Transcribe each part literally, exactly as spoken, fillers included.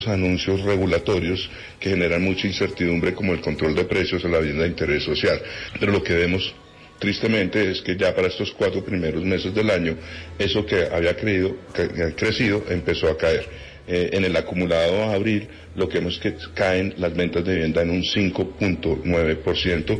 anuncios regulatorios que generan mucha incertidumbre, como el control de precios a la vivienda de interés social. Pero lo que vemos tristemente es que ya para estos cuatro primeros meses del año, eso que había creído, que, crecido empezó a caer. Eh, en el acumulado a abril, lo que vemos es que caen las ventas de vivienda en un cinco punto nueve por ciento.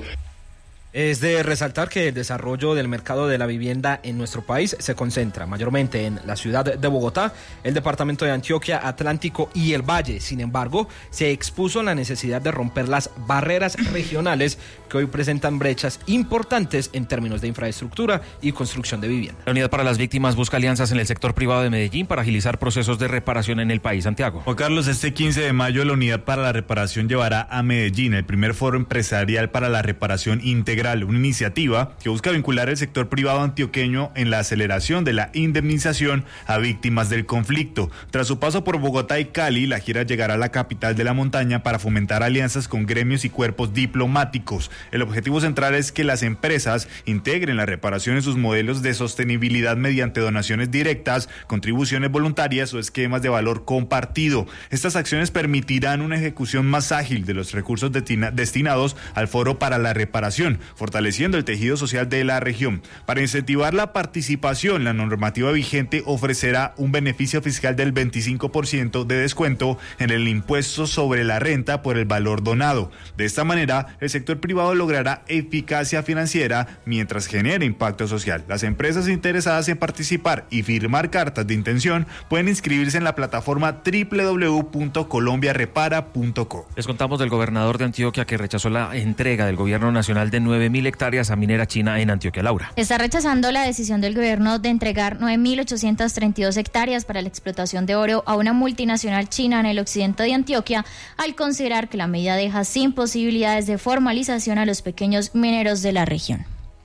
Es de resaltar que el desarrollo del mercado de la vivienda en nuestro país se concentra mayormente en la ciudad de Bogotá, el departamento de Antioquia, Atlántico y el Valle. Sin embargo, se expuso la necesidad de romper las barreras regionales que hoy presentan brechas importantes en términos de infraestructura y construcción de vivienda. La Unidad para las Víctimas busca alianzas en el sector privado de Medellín para agilizar procesos de reparación en el país. Santiago. Juan Carlos, este quince de mayo la Unidad para la Reparación llevará a Medellín el primer foro empresarial para la reparación integral, una iniciativa que busca vincular el sector privado antioqueño en la aceleración de la indemnización a víctimas del conflicto. Tras su paso por Bogotá y Cali, la gira llegará a la capital de la montaña para fomentar alianzas con gremios y cuerpos diplomáticos. El objetivo central es que las empresas integren la reparación en sus modelos de sostenibilidad mediante donaciones directas, contribuciones voluntarias o esquemas de valor compartido. Estas acciones permitirán una ejecución más ágil de los recursos destina- destinados al Foro para la Reparación, fortaleciendo el tejido social de la región. Para incentivar la participación, la normativa vigente ofrecerá un beneficio fiscal del veinticinco por ciento de descuento en el impuesto sobre la renta por el valor donado. De esta manera, el sector privado logrará eficacia financiera mientras genere impacto social. Las empresas interesadas en participar y firmar cartas de intención pueden inscribirse en la plataforma doble u doble u doble u punto colombia repara punto co. Les contamos del gobernador de Antioquia que rechazó la entrega del gobierno nacional de nueve mil hectáreas a Minera China en Antioquia. Laura. Está rechazando la decisión del gobierno de entregar nueve mil ochocientas treinta y dos hectáreas para la explotación de oro a una multinacional china en el occidente de Antioquia, al considerar que la medida deja sin posibilidades de formalización a los pequeños mineros de la región.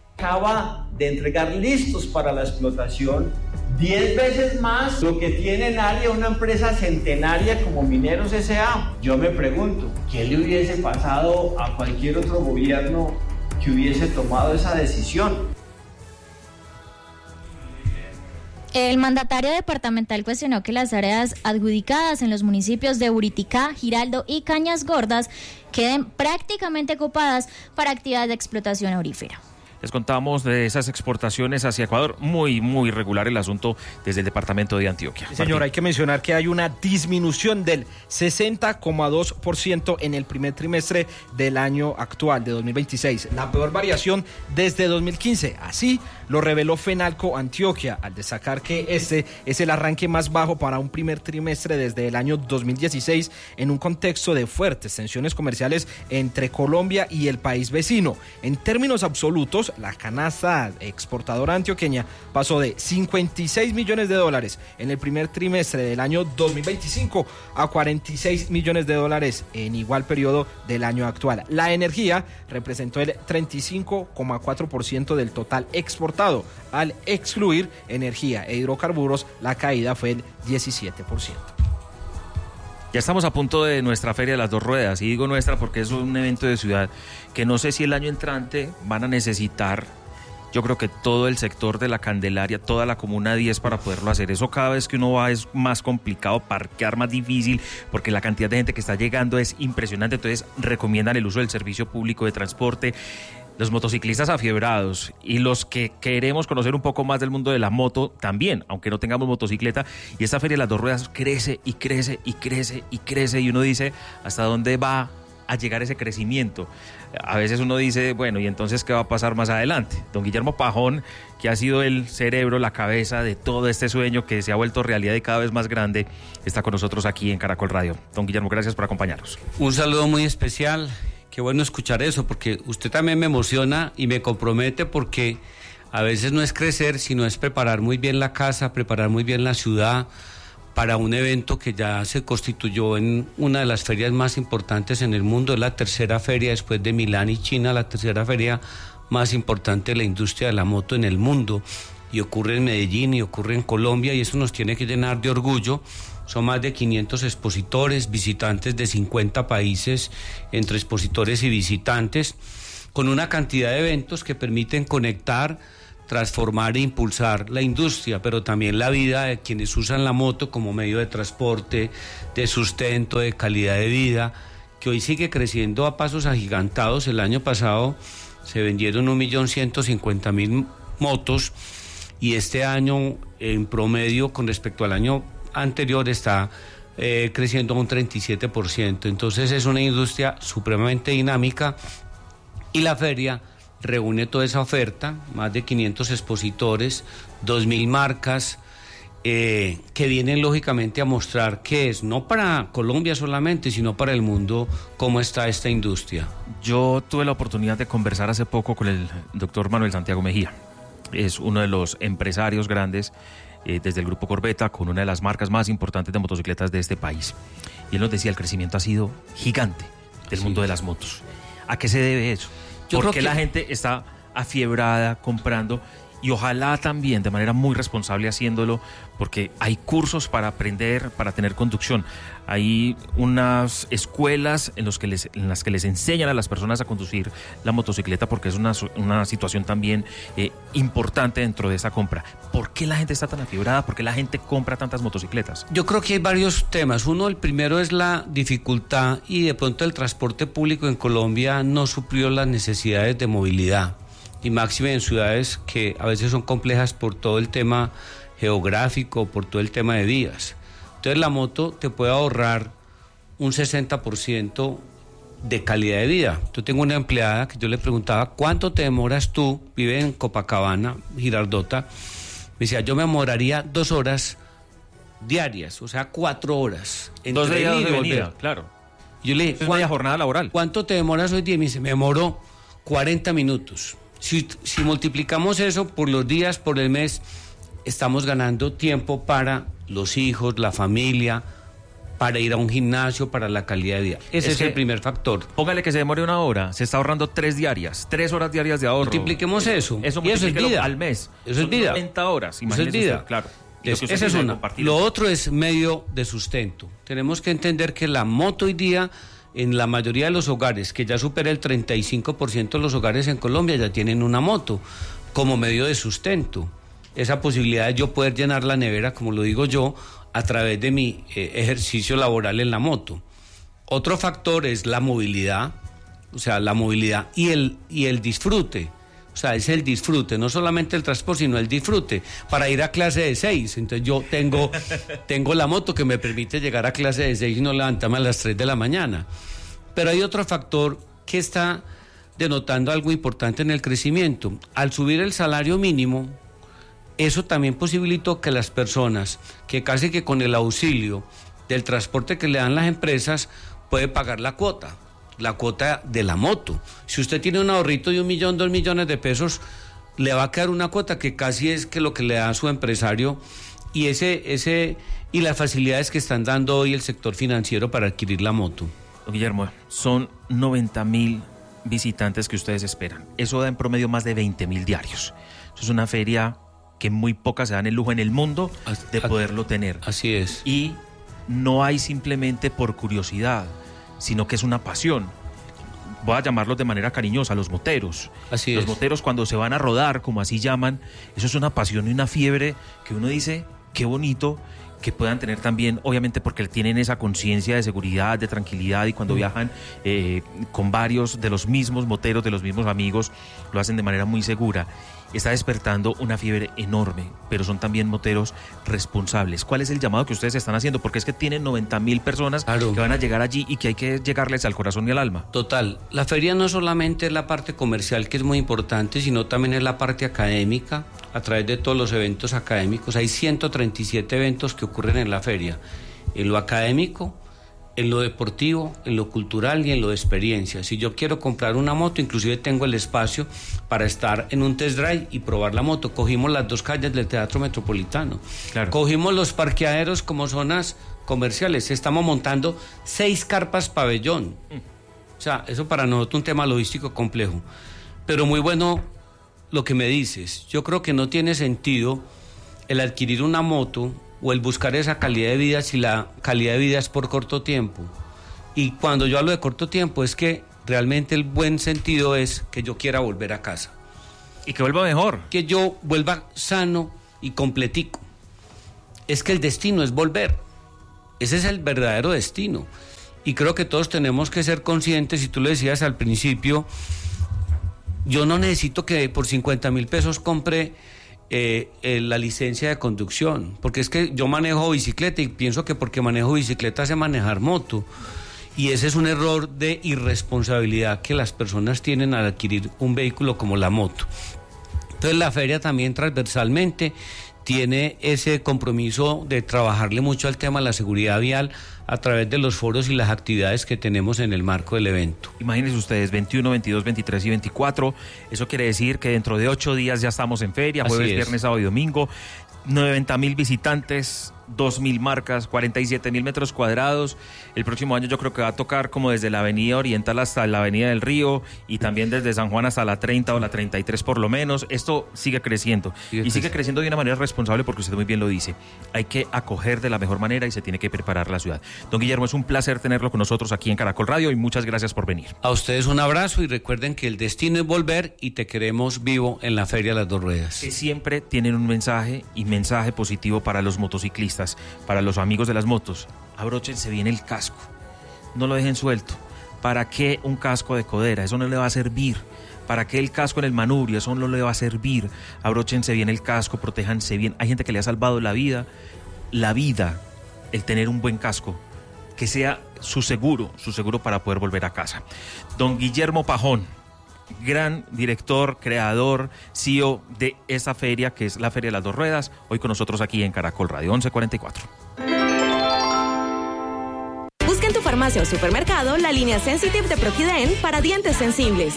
Acaba de entregar listos para la explotación diez veces más lo que tiene en área una empresa centenaria como Mineros S A Yo me pregunto, ¿qué le hubiese pasado a cualquier otro gobierno que hubiese tomado esa decisión? El mandatario departamental cuestionó que las áreas adjudicadas en los municipios de Buriticá, Giraldo y Cañas Gordas queden prácticamente copadas para actividades de explotación aurífera. Les contamos de esas exportaciones hacia Ecuador. Muy, muy regular el asunto desde el departamento de Antioquia. Sí, señor, hay que mencionar que hay una disminución del sesenta coma dos por ciento en el primer trimestre del año actual, de dos mil veintiséis. La peor variación desde dos mil quince. Así lo reveló Fenalco Antioquia, al destacar que este es el arranque más bajo para un primer trimestre desde el año dos mil dieciséis, en un contexto de fuertes tensiones comerciales entre Colombia y el país vecino. En términos absolutos, la canasta exportadora antioqueña pasó de cincuenta y seis millones de dólares en el primer trimestre del año dos mil veinticinco a cuarenta y seis millones de dólares en igual periodo del año actual. La energía representó el treinta y cinco coma cuatro por ciento del total exportado. Al excluir energía e hidrocarburos, la caída fue el diecisiete por ciento. Ya estamos a punto de nuestra Feria de las Dos Ruedas, y digo nuestra porque es un evento de ciudad que no sé si el año entrante van a necesitar, yo creo que todo el sector de la Candelaria, toda la Comuna diez para poderlo hacer. Eso cada vez que uno va es más complicado, parquear más difícil, porque la cantidad de gente que está llegando es impresionante. Entonces recomiendan el uso del servicio público de transporte. Los motociclistas afiebrados y los que queremos conocer un poco más del mundo de la moto también, aunque no tengamos motocicleta. Y esta Feria de las Dos Ruedas crece y crece y crece y crece, y uno dice, ¿hasta dónde va a llegar ese crecimiento? A veces uno dice, bueno, ¿y entonces qué va a pasar más adelante? Don Guillermo Pajón, que ha sido el cerebro, la cabeza de todo este sueño que se ha vuelto realidad y cada vez más grande, está con nosotros aquí en Caracol Radio. Don Guillermo, gracias por acompañarnos. Un saludo muy especial. Qué bueno escuchar eso, porque usted también me emociona y me compromete, porque a veces no es crecer, sino es preparar muy bien la casa, preparar muy bien la ciudad para un evento que ya se constituyó en una de las ferias más importantes en el mundo. Es la tercera feria después de Milán y China, la tercera feria más importante de la industria de la moto en el mundo, y ocurre en Medellín y ocurre en Colombia, y eso nos tiene que llenar de orgullo. Son más de quinientos expositores, visitantes de cincuenta países, entre expositores y visitantes, con una cantidad de eventos que permiten conectar transformar e impulsar la industria, pero también la vida de quienes usan la moto como medio de transporte, de sustento, de calidad de vida, que hoy sigue creciendo a pasos agigantados. El año pasado se vendieron un millón ciento cincuenta mil motos y este año en promedio con respecto al año anterior está eh, creciendo un treinta y siete por ciento. Entonces es una industria supremamente dinámica y la feria reúne toda esa oferta, más de quinientos expositores, dos mil marcas, eh, que vienen lógicamente a mostrar qué es, no para Colombia solamente, sino para el mundo, cómo está esta industria. Yo tuve la oportunidad de conversar hace poco con el doctor Manuel Santiago Mejía. Es uno de los empresarios grandes eh, desde el Grupo Corbeta, con una de las marcas más importantes de motocicletas de este país. Y él nos decía, el crecimiento ha sido gigante del sí. mundo de las motos. ¿A qué se debe eso? Yo Porque creo que la gente está afiebrada comprando y ojalá también de manera muy responsable haciéndolo, porque hay cursos para aprender, para tener conducción. Hay unas escuelas en, los que les, en las que les enseñan a las personas a conducir la motocicleta, porque es una, una situación también eh, importante dentro de esa compra. ¿Por qué la gente está tan afiebrada? ¿Por qué la gente compra tantas motocicletas? Yo creo que hay varios temas. Uno, el primero es la dificultad y de pronto el transporte público en Colombia no suplió las necesidades de movilidad. Y máxime en ciudades que a veces son complejas por todo el tema geográfico, por todo el tema de vías. Entonces la moto te puede ahorrar un sesenta por ciento de calidad de vida. Yo tengo una empleada que yo le preguntaba, ¿cuánto te demoras tú? Vive en Copacabana, Girardota. Me decía, yo me demoraría dos horas diarias, o sea, cuatro horas. Dos días de venida, claro. Yo le dije, es media jornada laboral. ¿Cuánto te demoras hoy día? Y me dice, me demoro cuarenta minutos. Si, si multiplicamos eso por los días, por el mes, estamos ganando tiempo para los hijos, la familia, para ir a un gimnasio, para la calidad de vida. Ese es, es el primer factor. Póngale que se demore una hora, se está ahorrando tres diarias, tres horas diarias de ahorro. Multipliquemos eso. Eso, y eso es vida. Al mes. Eso es vida. noventa horas, imagínese. Eso es vida. Usted, claro. Eso, esa es una. Lo otro es medio de sustento. Tenemos que entender que la moto hoy día, en la mayoría de los hogares, que ya supera el treinta y cinco por ciento de los hogares en Colombia, ya tienen una moto como medio de sustento. Esa posibilidad de yo poder llenar la nevera, como lo digo yo, a través de mi eh, ejercicio laboral en la moto. Otro factor es la movilidad, o sea, la movilidad y el, y el disfrute. O sea, es el disfrute, no solamente el transporte, sino el disfrute. Para ir a clase de seis, entonces yo tengo, tengo la moto que me permite llegar a clase de seis y no levantarme a las tres de la mañana. Pero hay otro factor que está denotando algo importante en el crecimiento. Al subir el salario mínimo, eso también posibilitó que las personas, que casi que con el auxilio del transporte que le dan las empresas, puede pagar la cuota. La cuota de la moto. Si usted tiene un ahorrito de un millón, dos millones de pesos, le va a quedar una cuota que casi es que lo que le da a su empresario y ese, ese, y las facilidades que están dando hoy el sector financiero para adquirir la moto. Don Guillermo, son noventa mil visitantes que ustedes esperan. Eso da en promedio más de veinte mil diarios. Eso es una feria que muy pocas se dan el lujo en el mundo de poderlo tener. Así es. Y no hay simplemente por curiosidad, sino que es una pasión. Voy a llamarlos de manera cariñosa, los moteros. Así los es. moteros cuando se van a rodar, como así llaman, eso es una pasión y una fiebre que uno dice, qué bonito que puedan tener también, obviamente porque tienen esa conciencia de seguridad, de tranquilidad, y cuando mm. viajan eh, con varios de los mismos moteros, de los mismos amigos, lo hacen de manera muy segura. Está despertando una fiebre enorme, pero son también moteros responsables. ¿Cuál es el llamado que ustedes están haciendo? Porque es que tienen noventa mil personas claro. que van a llegar allí y que hay que llegarles al corazón y al alma. Total, la feria no solamente es la parte comercial, que es muy importante, sino también es la parte académica, a través de todos los eventos académicos. Hay ciento treinta y siete eventos que ocurren en la feria, en lo académico, en lo deportivo, en lo cultural y en lo de experiencia. Si yo quiero comprar una moto, inclusive tengo el espacio para estar en un test drive y probar la moto. Cogimos las dos calles del Teatro Metropolitano. Claro. Cogimos los parqueaderos como zonas comerciales. Estamos montando seis carpas pabellón. O sea, eso para nosotros es un tema logístico complejo. Pero muy bueno lo que me dices. Yo creo que no tiene sentido el adquirir una moto o el buscar esa calidad de vida si la calidad de vida es por corto tiempo. Y cuando yo hablo de corto tiempo es que realmente el buen sentido es que yo quiera volver a casa. Y que vuelva mejor. Que yo vuelva sano y completico. Es que el destino es volver. Ese es el verdadero destino. Y creo que todos tenemos que ser conscientes, y tú lo decías al principio, yo no necesito que por cincuenta mil pesos compre eh, eh, la licencia de conducción, porque es que yo manejo bicicleta y pienso que porque manejo bicicleta sé manejar moto. Y ese es un error de irresponsabilidad que las personas tienen al adquirir un vehículo como la moto. Entonces la feria también transversalmente tiene ese compromiso de trabajarle mucho al tema de la seguridad vial a través de los foros y las actividades que tenemos en el marco del evento. Imagínense ustedes, veintiuno, veintidós, veintitrés y veinticuatro, eso quiere decir que dentro de ocho días ya estamos en feria, jueves, viernes, sábado y domingo, noventa mil visitantes, dos mil marcas, cuarenta y siete mil metros cuadrados. El próximo año yo creo que va a tocar como desde la avenida Oriental hasta la avenida del Río y también desde San Juan hasta la treinta o la treinta y tres por lo menos. Esto sigue creciendo sí, y sigue creciendo de una manera responsable porque usted muy bien lo dice. Hay que acoger de la mejor manera y se tiene que preparar la ciudad. Don Guillermo, es un placer tenerlo con nosotros aquí en Caracol Radio y muchas gracias por venir. A ustedes un abrazo y recuerden que el destino es volver y te queremos vivo en la Feria de las Dos Ruedas. Que siempre tienen un mensaje y mensaje positivo para los motociclistas, para los amigos de las motos. Abróchense bien el casco, no lo dejen suelto. ¿Para qué un casco de codera? Eso no le va a servir. ¿Para qué el casco en el manubrio? Eso no le va a servir. Abróchense bien el casco, protéjanse bien. Hay gente que le ha salvado la vida, la vida, el tener un buen casco, que sea su seguro, su seguro para poder volver a casa. Don Guillermo Pajón, gran director, creador, C E O de esa feria que es la Feria de las Dos Ruedas, hoy con nosotros aquí en Caracol Radio, once cuarenta y cuatro. Busca en tu farmacia o supermercado la línea Sensitive de Proquident para dientes sensibles.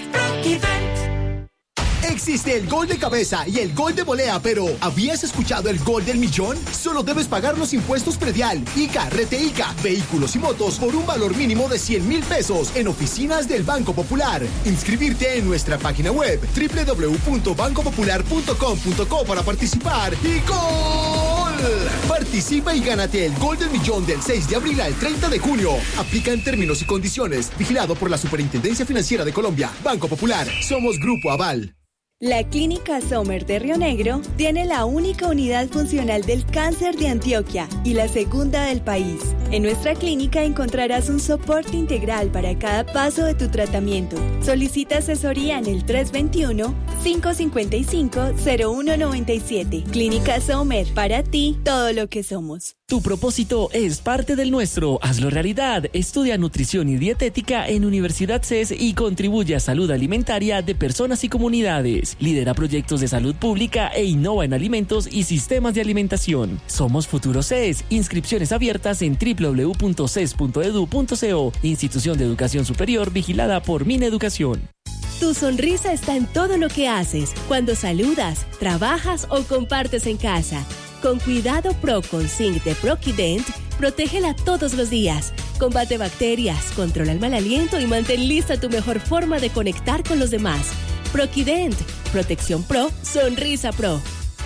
Existe el gol de cabeza y el gol de volea, pero ¿habías escuchado el gol del millón? Solo debes pagar los impuestos predial, I C A, Rete I C A, vehículos y motos por un valor mínimo de cien mil pesos en oficinas del Banco Popular. Inscribirte en nuestra página web doble u doble u doble u punto banco popular punto com punto co para participar. ¡Y gol! Participa y gánate el gol del millón del seis de abril al treinta de junio. Aplica en términos y condiciones. Vigilado por la Superintendencia Financiera de Colombia. Banco Popular. Somos Grupo Aval. La Clínica Sommer de Río Negro tiene la única unidad funcional del cáncer de Antioquia y la segunda del país. En nuestra clínica encontrarás un soporte integral para cada paso de tu tratamiento. Solicita asesoría en el tres dos uno, cinco cinco cinco, cero uno nueve siete. Clínica Sommer, para ti, todo lo que somos. Tu propósito es parte del nuestro. Hazlo realidad. Estudia nutrición y dietética en Universidad C E S y contribuye a salud alimentaria de personas y comunidades. Lidera proyectos de salud pública e innova en alimentos y sistemas de alimentación. Somos Futuro C E S. Inscripciones abiertas en doble u doble u doble u punto c e s punto e d u punto co. Institución de Educación Superior vigilada por Mineducación. Tu sonrisa está en todo lo que haces, cuando saludas, trabajas o compartes en casa. Con Cuidado Pro con Zinc de Proquident, protégela todos los días. Combate bacterias, controla el mal aliento y mantén lista tu mejor forma de conectar con los demás. Proquident, protección pro, sonrisa pro.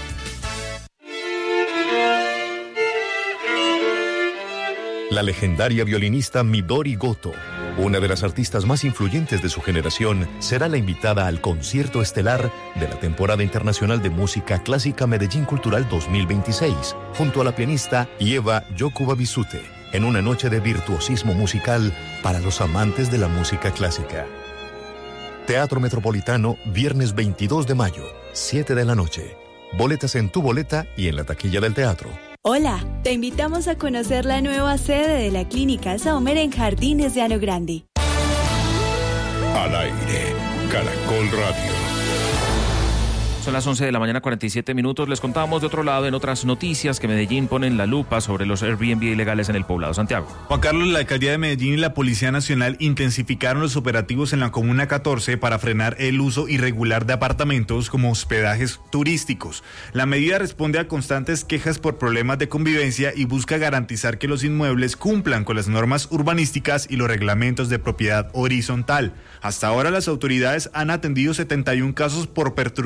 La legendaria violinista Midori Goto, una de las artistas más influyentes de su generación, será la invitada al concierto estelar de la temporada internacional de música clásica Medellín Cultural dos mil veintiséis, junto a la pianista Ieva Yokubabisute, en una noche de virtuosismo musical para los amantes de la música clásica. Teatro Metropolitano, viernes veintidós de mayo, siete de la noche. Boletas en tu boleta y en la taquilla del teatro. Hola, te invitamos a conocer la nueva sede de la Clínica Sommer en Jardines de Ano Grande. Al aire, Caracol Radio. Son las once de la mañana, cuarenta y siete minutos. Les contamos de otro lado en otras noticias que Medellín pone en la lupa sobre los Airbnb ilegales en el poblado. Santiago. Juan Carlos, la Alcaldía de Medellín y la Policía Nacional intensificaron los operativos en la Comuna catorce para frenar el uso irregular de apartamentos como hospedajes turísticos. La medida responde a constantes quejas por problemas de convivencia y busca garantizar que los inmuebles cumplan con las normas urbanísticas y los reglamentos de propiedad horizontal. Hasta ahora las autoridades han atendido setenta y un casos por perturbación del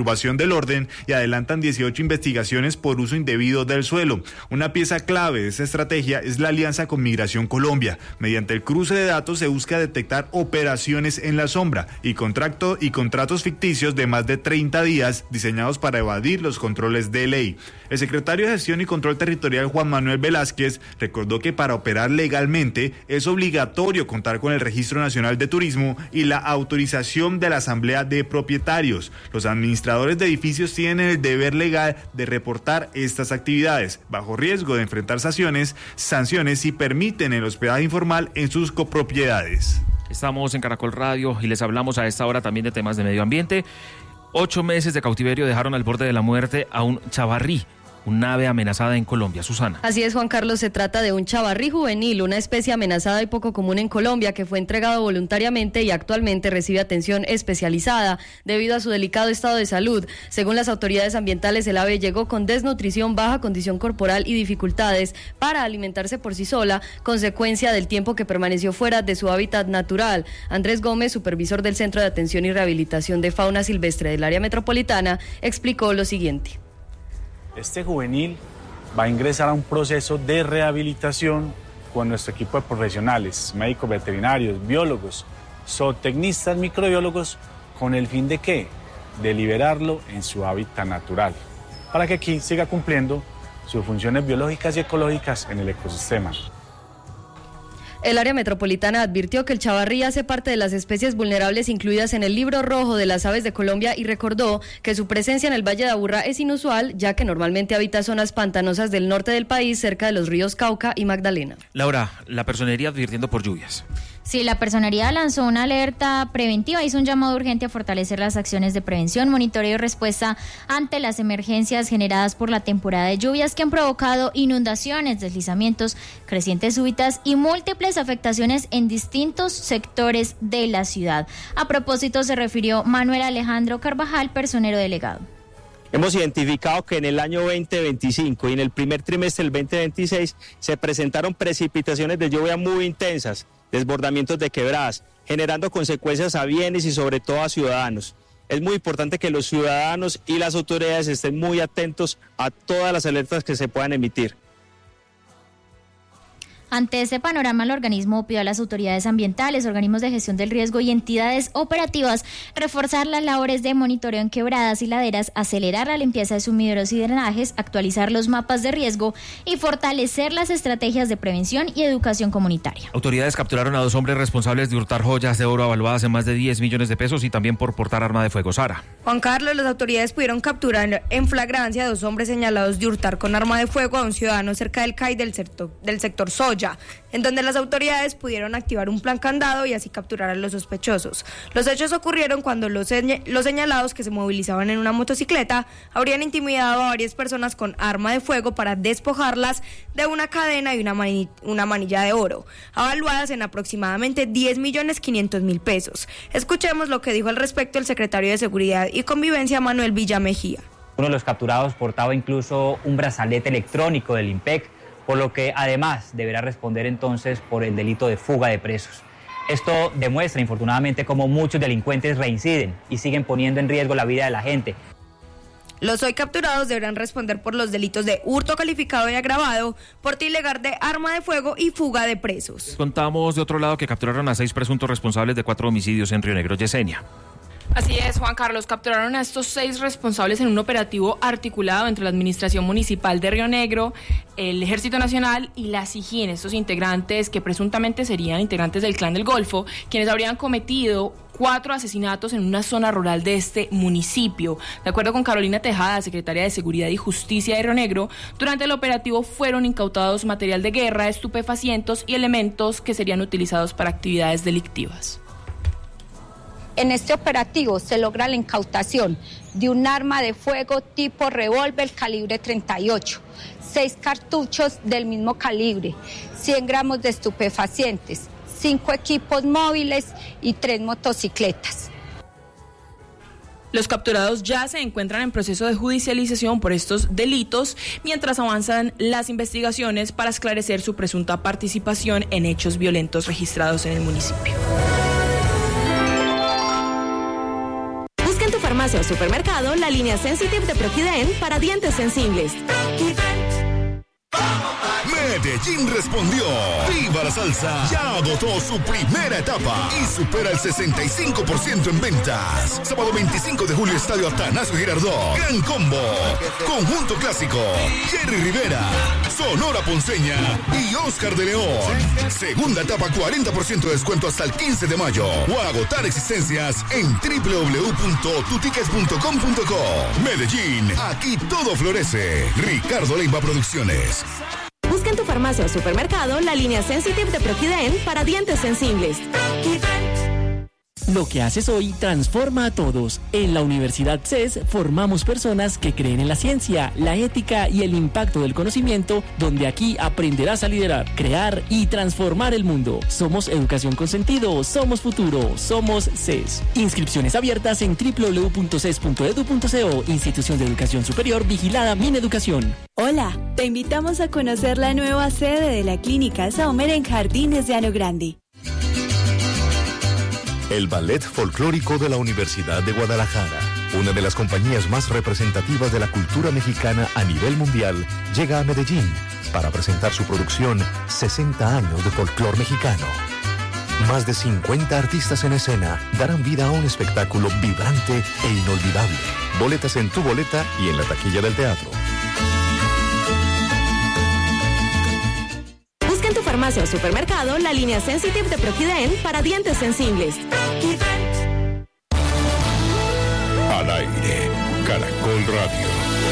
del orden y adelantan dieciocho investigaciones por uso indebido del suelo. Una pieza clave de esta estrategia es la alianza con Migración Colombia. Mediante el cruce de datos se busca detectar operaciones en la sombra y, contrato, y contratos ficticios de más de treinta días diseñados para evadir los controles de ley. El secretario de Gestión y Control Territorial, Juan Manuel Velázquez, recordó que para operar legalmente es obligatorio contar con el Registro Nacional de Turismo y la autorización de la Asamblea de Propietarios. Los administradores de edificios tienen el deber legal de reportar estas actividades, bajo riesgo de enfrentar sanciones, sanciones si permiten el hospedaje informal en sus copropiedades. Estamos en Caracol Radio y les hablamos a esta hora también de temas de medio ambiente. Ocho meses de cautiverio dejaron al borde de la muerte a un chavarrí, un ave amenazada en Colombia. Susana. Así es, Juan Carlos, se trata de un chavarrí juvenil, una especie amenazada y poco común en Colombia, que fue entregado voluntariamente y actualmente recibe atención especializada debido a su delicado estado de salud. Según las autoridades ambientales, el ave llegó con desnutrición, baja condición corporal y dificultades para alimentarse por sí sola, consecuencia del tiempo que permaneció fuera de su hábitat natural. Andrés Gómez, supervisor del Centro de Atención y Rehabilitación de Fauna Silvestre del área metropolitana, explicó lo siguiente. Este juvenil va a ingresar a un proceso de rehabilitación con nuestro equipo de profesionales, médicos veterinarios, biólogos, zootecnistas, microbiólogos, con el fin de ¿qué? De liberarlo en su hábitat natural, para que aquí siga cumpliendo sus funciones biológicas y ecológicas en el ecosistema. El área metropolitana advirtió que el chavarrí hace parte de las especies vulnerables incluidas en el Libro Rojo de las Aves de Colombia y recordó que su presencia en el Valle de Aburrá es inusual, ya que normalmente habita zonas pantanosas del norte del país, cerca de los ríos Cauca y Magdalena. Laura, la personería advirtiendo por lluvias. Sí, la Personería lanzó una alerta preventiva, hizo un llamado urgente a fortalecer las acciones de prevención, monitoreo y respuesta ante las emergencias generadas por la temporada de lluvias que han provocado inundaciones, deslizamientos, crecientes súbitas y múltiples afectaciones en distintos sectores de la ciudad. A propósito, se refirió Manuel Alejandro Carvajal, personero delegado. Hemos identificado que en el año veinte veinticinco y en el primer trimestre del veinte veintiséis se presentaron precipitaciones de lluvia muy intensas, desbordamientos de quebradas, generando consecuencias a bienes y sobre todo a ciudadanos. Es muy importante que los ciudadanos y las autoridades estén muy atentos a todas las alertas que se puedan emitir. Ante este panorama, el organismo pidió a las autoridades ambientales, organismos de gestión del riesgo y entidades operativas reforzar las labores de monitoreo en quebradas y laderas, acelerar la limpieza de sumideros y drenajes, actualizar los mapas de riesgo y fortalecer las estrategias de prevención y educación comunitaria. Autoridades capturaron a dos hombres responsables de hurtar joyas de oro avaluadas en más de diez millones de pesos y también por portar arma de fuego. Sara. Juan Carlos, las autoridades pudieron capturar en flagrancia a dos hombres señalados de hurtar con arma de fuego a un ciudadano cerca del C A I del sector, del sector Soya, en donde las autoridades pudieron activar un plan candado y así capturar a los sospechosos. Los hechos ocurrieron cuando los, señ- los señalados, que se movilizaban en una motocicleta, habrían intimidado a varias personas con arma de fuego para despojarlas de una cadena y una, mani- una manilla de oro, avaluadas en aproximadamente diez millones quinientos mil pesos. Escuchemos lo que dijo al respecto el secretario de Seguridad y Convivencia, Manuel Villamejía. Uno de los capturados portaba incluso un brazalete electrónico del IMPEC, por lo que además deberá responder entonces por el delito de fuga de presos. Esto demuestra infortunadamente cómo muchos delincuentes reinciden y siguen poniendo en riesgo la vida de la gente. Los hoy capturados deberán responder por los delitos de hurto calificado y agravado, porte ilegal de arma de fuego y fuga de presos. Contamos de otro lado que capturaron a seis presuntos responsables de cuatro homicidios en Río Negro. Yesenia. Así es, Juan Carlos, capturaron a estos seis responsables en un operativo articulado entre la Administración Municipal de Río Negro, el Ejército Nacional y la SIJIN, estos integrantes que presuntamente serían integrantes del Clan del Golfo, quienes habrían cometido cuatro asesinatos en una zona rural de este municipio. De acuerdo con Carolina Tejada, secretaria de Seguridad y Justicia de Río Negro, durante el operativo fueron incautados material de guerra, estupefacientes y elementos que serían utilizados para actividades delictivas. En este operativo se logra la incautación de un arma de fuego tipo revólver calibre treinta y ocho, seis cartuchos del mismo calibre, cien gramos de estupefacientes, cinco equipos móviles y tres motocicletas. Los capturados ya se encuentran en proceso de judicialización por estos delitos, mientras avanzan las investigaciones para esclarecer su presunta participación en hechos violentos registrados en el municipio. farmacia o supermercado la línea Sensitive de Proquiden para dientes sensibles. Medellín respondió. ¡Viva la salsa! Ya agotó su primera etapa y supera el sesenta y cinco por ciento en ventas. Sábado veinticinco de julio, Estadio Atanasio Girardot. Gran combo. Conjunto clásico. Jerry Rivera, Sonora Ponceña y Oscar de León. Segunda etapa, cuarenta por ciento de descuento hasta el quince de mayo. O agotar existencias en doble u doble u doble u punto tutickets punto com punto co. Medellín, aquí todo florece. Ricardo Leiva Producciones. Busca en tu farmacia o supermercado la línea Sensitive de Proquiden para dientes sensibles. Lo que haces hoy transforma a todos. En la Universidad C E S formamos personas que creen en la ciencia, la ética y el impacto del conocimiento, donde aquí aprenderás a liderar, crear y transformar el mundo. Somos educación con sentido, somos futuro, somos C E S. Inscripciones abiertas en doble u doble u doble u punto c e s punto e d u punto c o, Institución de Educación Superior vigilada Mineducación. Hola, te invitamos a conocer la nueva sede de la Clínica Saumer en Jardines de Llano Grande. El Ballet Folclórico de la Universidad de Guadalajara, una de las compañías más representativas de la cultura mexicana a nivel mundial, llega a Medellín para presentar su producción sesenta años de folclor mexicano. Más de cincuenta artistas en escena darán vida a un espectáculo vibrante e inolvidable. Boletas en tu boleta y en la taquilla del teatro. Busca en tu farmacia o supermercado la línea Sensitive de Proquiden para dientes sensibles. Al aire, Caracol Radio.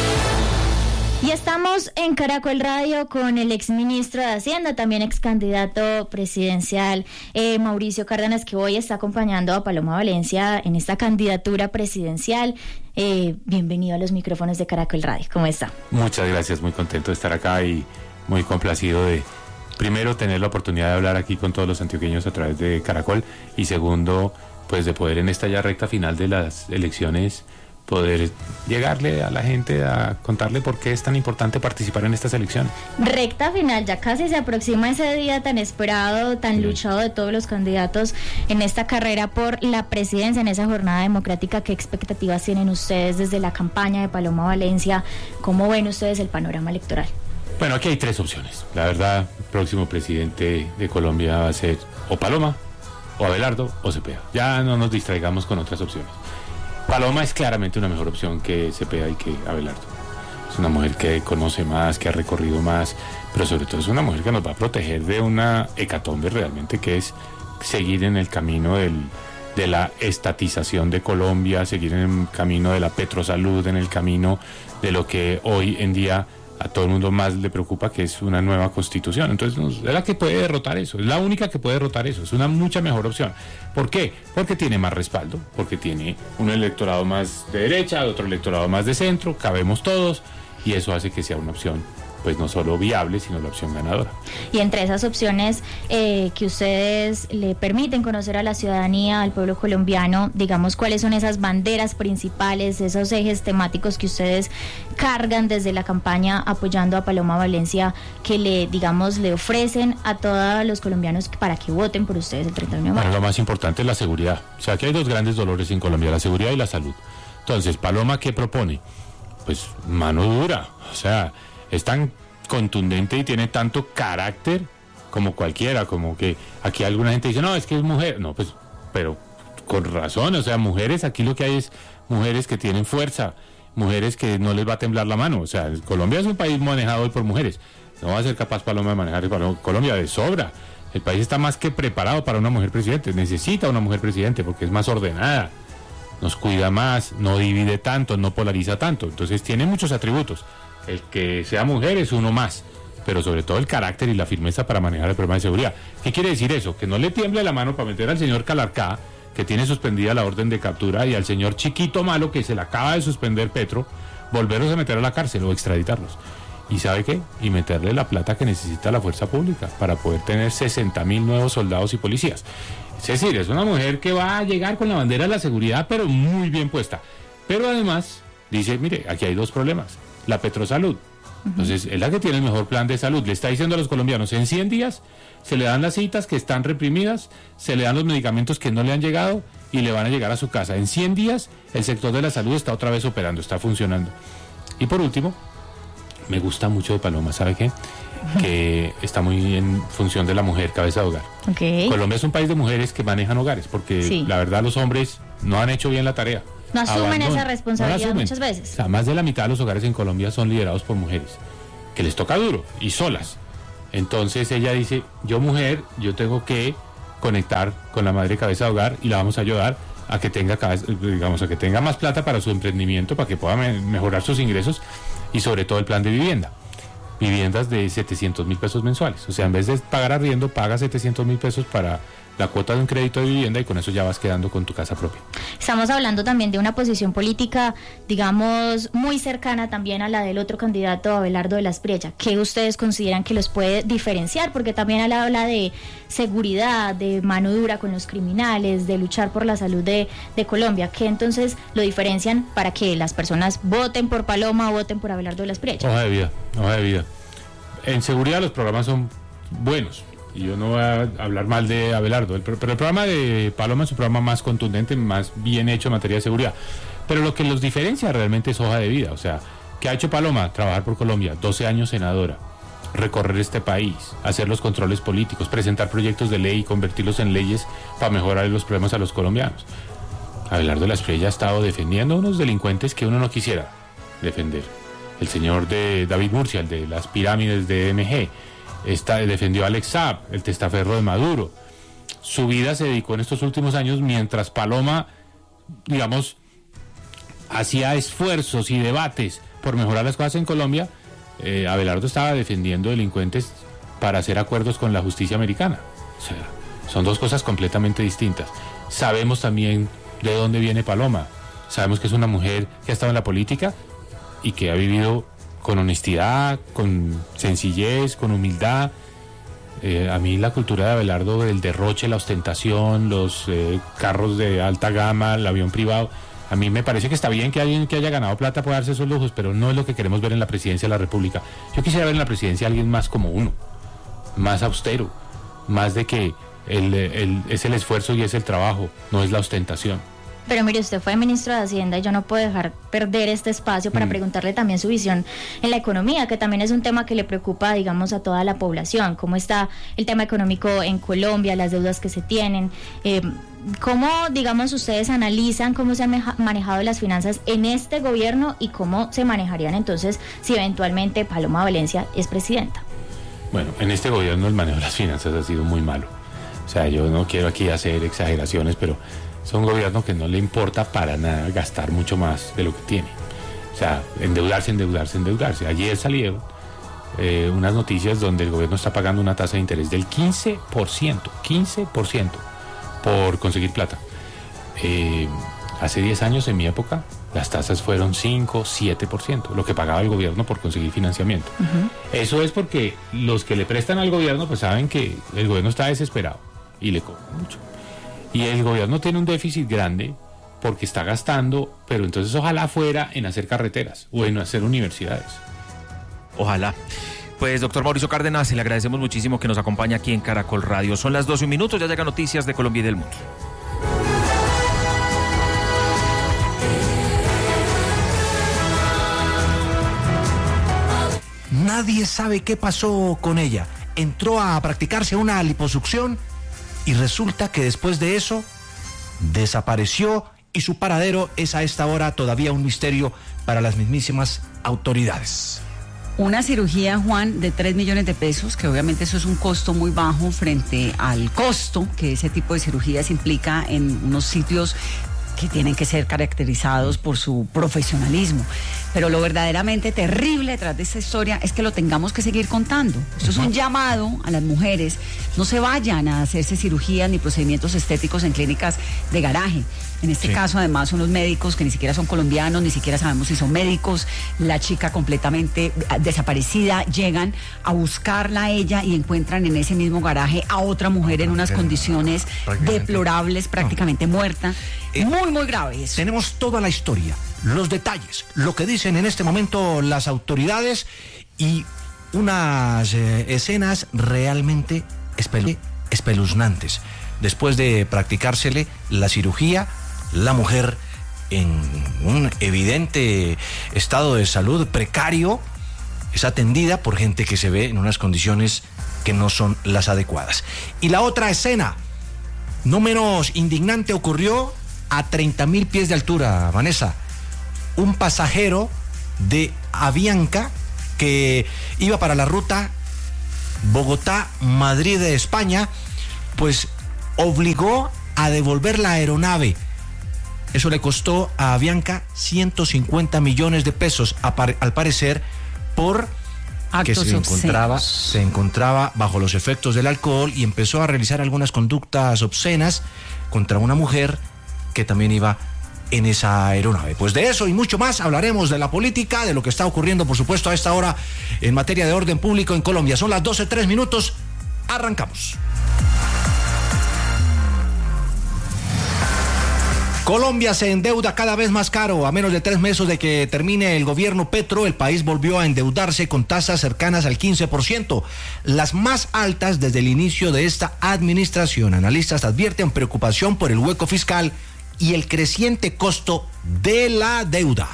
Y estamos en Caracol Radio con el exministro de Hacienda, también ex candidato presidencial, eh, Mauricio Cárdenas, que hoy está acompañando a Paloma Valencia en esta candidatura presidencial. Eh, bienvenido a los micrófonos de Caracol Radio. ¿Cómo está? Muchas gracias, muy contento de estar acá y muy complacido de, primero, tener la oportunidad de hablar aquí con todos los antioqueños a través de Caracol y segundo, pues de poder en esta ya recta final de las elecciones poder llegarle a la gente a contarle por qué es tan importante participar en estas elecciones. Recta final, ya casi se aproxima ese día tan esperado, tan sí. luchado de todos los candidatos en esta carrera por la presidencia, en esa jornada democrática. ¿Qué expectativas tienen ustedes desde la campaña de Paloma Valencia? ¿Cómo ven ustedes el panorama electoral? Bueno, aquí hay tres opciones. La verdad, el próximo presidente de Colombia va a ser o Paloma, o Abelardo, o Cepeda. Ya no nos distraigamos con otras opciones. Paloma es claramente una mejor opción que Cepeda y que Abelardo. Es una mujer que conoce más, que ha recorrido más, pero sobre todo es una mujer que nos va a proteger de una hecatombe realmente, que es seguir en el camino del, de la estatización de Colombia, seguir en el camino de la petrosalud, en el camino de lo que hoy en día a todo el mundo más le preocupa, que es una nueva constitución. Entonces es la que puede derrotar eso, es la única que puede derrotar eso, es una mucha mejor opción. ¿Por qué? Porque tiene más respaldo, porque tiene un electorado más de derecha, otro electorado más de centro, cabemos todos, y eso hace que sea una opción pues no solo viable, sino la opción ganadora. Y entre esas opciones eh, que ustedes le permiten conocer a la ciudadanía, al pueblo colombiano, digamos, ¿cuáles son esas banderas principales, esos ejes temáticos que ustedes cargan desde la campaña apoyando a Paloma Valencia, que le, digamos, le ofrecen a todos los colombianos para que voten por ustedes el treinta y uno de mayo? Bueno, lo más importante es la seguridad. O sea, aquí hay dos grandes dolores en Colombia, la seguridad y la salud. Entonces, Paloma, ¿qué propone? Pues mano dura, o sea, es tan contundente y tiene tanto carácter como cualquiera, como que aquí alguna gente dice, no, es que es mujer, no, pues, pero con razón, o sea, mujeres, aquí lo que hay es mujeres que tienen fuerza, mujeres que no les va a temblar la mano, o sea, Colombia es un país manejado hoy por mujeres, no va a ser capaz Paloma de manejar Colombia de sobra, el país está más que preparado para una mujer presidente, necesita una mujer presidente porque es más ordenada, nos cuida más, no divide tanto, no polariza tanto, entonces tiene muchos atributos. El que sea mujer es uno más, pero sobre todo el carácter y la firmeza para manejar el problema de seguridad. ¿Qué quiere decir eso? Que no le tiemble la mano para meter al señor Calarcá, que tiene suspendida la orden de captura, y al señor Chiquito Malo, que se le acaba de suspender Petro, volverlos a meter a la cárcel o extraditarlos. ¿Y sabe qué? Y meterle la plata que necesita la fuerza pública para poder tener sesenta mil nuevos soldados y policías. Es decir, es una mujer que va a llegar con la bandera de la seguridad, pero muy bien puesta. Pero además, dice, mire, aquí hay dos problemas. La petrosalud. Entonces, es la que tiene el mejor plan de salud. Le está diciendo a los colombianos, en cien días se le dan las citas que están reprimidas, se le dan los medicamentos que no le han llegado y le van a llegar a su casa. En cien días el sector de la salud está otra vez operando, está funcionando. Y por último, me gusta mucho de Paloma, ¿sabe qué? Que está muy en función de la mujer, cabeza de hogar. Okay. Colombia es un país de mujeres que manejan hogares, porque sí. la verdad los hombres no han hecho bien la tarea. No asumen Abandonan, esa responsabilidad no asumen. muchas veces. O sea, más de la mitad de los hogares en Colombia son liderados por mujeres, que les toca duro y solas. Entonces ella dice, yo mujer, yo tengo que conectar con la madre cabeza de hogar y la vamos a ayudar a que tenga, digamos, a que tenga más plata para su emprendimiento, para que pueda me- mejorar sus ingresos y sobre todo el plan de vivienda. Viviendas de setecientos mil pesos mensuales. O sea, en vez de pagar arriendo, paga setecientos mil pesos para la cuota de un crédito de vivienda y con eso ya vas quedando con tu casa propia. Estamos hablando también de una posición política, digamos, muy cercana también a la del otro candidato, Abelardo de la Espriella. ¿Qué ustedes consideran que los puede diferenciar? Porque también él habla de seguridad, de mano dura con los criminales, de luchar por la salud de, de Colombia. ¿Qué entonces lo diferencian para que las personas voten por Paloma o voten por Abelardo de la Espriella? Hoja de vida, hoja de vida. En seguridad los programas son buenos. Y yo no voy a hablar mal de Abelardo, el, pero el programa de Paloma es un programa más contundente, más bien hecho en materia de seguridad. Pero lo que los diferencia realmente es hoja de vida. O sea, ¿qué ha hecho Paloma? Trabajar por Colombia, doce años senadora, recorrer este país, hacer los controles políticos, presentar proyectos de ley y convertirlos en leyes para mejorar los problemas a los colombianos. Abelardo de la Espriella ha estado defendiendo a unos delincuentes que uno no quisiera defender. El señor de David Murcia, el de las pirámides de M G, Está, defendió a Alex Saab, el testaferro de Maduro. Su vida se dedicó en estos últimos años mientras Paloma, digamos, hacía esfuerzos y debates por mejorar las cosas en Colombia. eh, Abelardo estaba defendiendo delincuentes para hacer acuerdos con la justicia americana. O sea, son dos cosas completamente distintas. Sabemos también de dónde viene Paloma. Sabemos que es una mujer que ha estado en la política y que ha vivido con honestidad, con sencillez, con humildad. Eh, a mí la cultura de Abelardo, el derroche, la ostentación, los eh, carros de alta gama, el avión privado, a mí me parece que está bien que alguien que haya ganado plata pueda darse esos lujos, pero no es lo que queremos ver en la presidencia de la República. Yo quisiera ver en la presidencia a alguien más como uno, más austero, más de que el, el, es el esfuerzo y es el trabajo, no es la ostentación. Pero mire, usted fue ministro de Hacienda y yo no puedo dejar perder este espacio para mm. preguntarle también su visión en la economía, que también es un tema que le preocupa, digamos, a toda la población. ¿Cómo está el tema económico en Colombia, las deudas que se tienen? Eh, ¿Cómo, digamos, ustedes analizan cómo se han manejado las finanzas en este gobierno y cómo se manejarían entonces si eventualmente Paloma Valencia es presidenta? Bueno, en este gobierno el manejo de las finanzas ha sido muy malo. O sea, yo no quiero aquí hacer exageraciones, pero es un gobierno que no le importa para nada gastar mucho más de lo que tiene. O sea, endeudarse, endeudarse, endeudarse. Ayer salieron eh, unas noticias donde el gobierno está pagando una tasa de interés del quince por ciento, quince por ciento por conseguir plata. Eh, hace diez años, en mi época, las tasas fueron cinco, siete por ciento, lo que pagaba el gobierno por conseguir financiamiento. Uh-huh. Eso es porque los que le prestan al gobierno pues saben que el gobierno está desesperado y le cobran mucho. Y el gobierno tiene un déficit grande porque está gastando, pero entonces ojalá fuera en hacer carreteras o en hacer universidades. Ojalá. Pues doctor Mauricio Cárdenas, le agradecemos muchísimo que nos acompañe aquí en Caracol Radio. Son las doce minutos, ya llegan noticias de Colombia y del mundo. Nadie sabe qué pasó con ella. Entró a practicarse una liposucción y resulta que después de eso desapareció y su paradero es a esta hora todavía un misterio para las mismísimas autoridades. Una cirugía, Juan, de tres millones de pesos, que obviamente eso es un costo muy bajo frente al costo que ese tipo de cirugías implica en unos sitios que tienen que ser caracterizados por su profesionalismo. Pero lo verdaderamente terrible detrás de esta historia es que lo tengamos que seguir contando. Esto es un llamado a las mujeres. No se vayan a hacerse cirugías ni procedimientos estéticos en clínicas de garaje. En este sí. caso, además, son los médicos que ni siquiera son colombianos, ni siquiera sabemos si son médicos. La chica completamente desaparecida, llegan a buscarla a ella y encuentran en ese mismo garaje a otra mujer en unas condiciones deplorables, prácticamente no. muerta. Eh, muy, muy grave eso. Tenemos toda la historia, los detalles, lo que dicen en este momento las autoridades y unas eh, escenas realmente espelu- espeluznantes. después de practicársele la cirugía, la mujer en un evidente estado de salud precario es atendida por gente que se ve en unas condiciones que no son las adecuadas. Y la otra escena, no menos indignante, ocurrió a treinta mil pies de altura, Vanessa. Un pasajero de Avianca que iba para la ruta Bogotá-Madrid de España, pues obligó a devolver la aeronave. Eso le costó a Avianca ciento cincuenta millones de pesos, al parecer, por que se encontraba, se encontraba bajo los efectos del alcohol y empezó a realizar algunas conductas obscenas contra una mujer que también iba en esa aeronave. Pues de eso y mucho más hablaremos, de la política, de lo que está ocurriendo, por supuesto, a esta hora en materia de orden público en Colombia. Son las doce, tres minutos, arrancamos. Colombia se endeuda cada vez más caro. A menos de tres meses de que termine el gobierno Petro, el país volvió a endeudarse con tasas cercanas al quince por ciento, las más altas desde el inicio de esta administración. Analistas advierten preocupación por el hueco fiscal y el creciente costo de la deuda.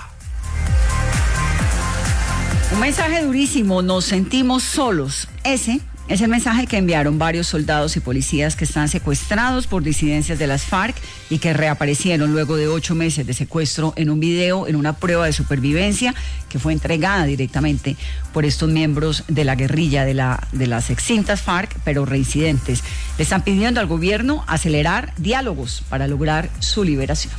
Un mensaje durísimo, nos sentimos solos. Ese es el mensaje que enviaron varios soldados y policías que están secuestrados por disidencias de las FARC y que reaparecieron luego de ocho meses de secuestro en un video, en una prueba de supervivencia que fue entregada directamente por estos miembros de la guerrilla de, la, de las extintas FARC, pero reincidentes. Le están pidiendo al gobierno acelerar diálogos para lograr su liberación.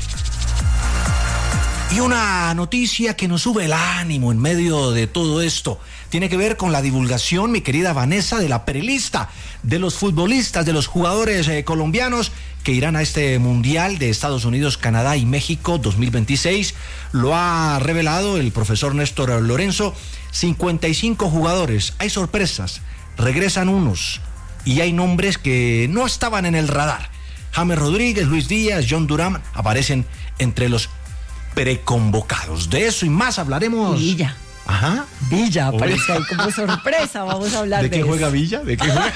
Y una noticia que nos sube el ánimo en medio de todo esto tiene que ver con la divulgación, mi querida Vanessa, de la prelista de los futbolistas, de los jugadores eh, colombianos que irán a este Mundial de Estados Unidos, Canadá y México dos mil veintiséis. Lo ha revelado el profesor Néstor Lorenzo. cincuenta y cinco jugadores. Hay sorpresas, regresan unos y hay nombres que no estaban en el radar. James Rodríguez, Luis Díaz, John Durán aparecen entre los preconvocados. De eso y más hablaremos. Villa. Ajá. Villa aparece ahí como sorpresa. Vamos a hablar de, ¿De qué eso. juega Villa? ¿De qué juega?